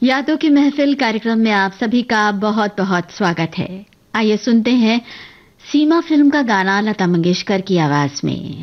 यादों की महफिल कार्यक्रम में आप सभी का बहुत बहुत स्वागत है। आइए सुनते हैं सीमा फिल्म का गाना लता मंगेशकर की आवाज में।